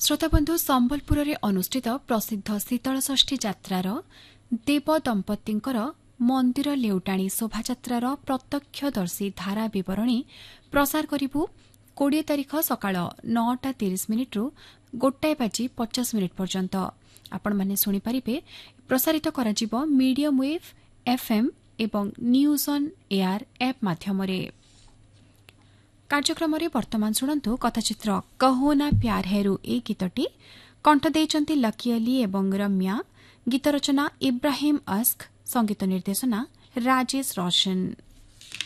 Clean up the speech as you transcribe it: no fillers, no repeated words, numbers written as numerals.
श्रोताबंधु संबलपुर रे अनुष्ठित प्रसिद्ध शीतलषष्ठी यात्रार देव दंपतिंकर मंदिर लेउटाणी शोभायात्रार प्रत्यक्षदर्शी धारा विवरणी प्रसार करिबु 20 तारिख सकाळ 9:30 रु 1:50 पर्यंत आपण माने सुनि परिबे। प्रसारित कराजिबो मीडियम वेव एफएम एवं न्यूज ऑन एआर ऐप माध्यमरे। कार्यक्रम वर्तमान शुणु कथाचित्र कहो ना प्यार हेरु ए गीतटी कंठ देइचंती लकी अली एवं रम्या। गीत रचना इब्राहिम अस्क, संगीत निर्देशना राजेश रोशन।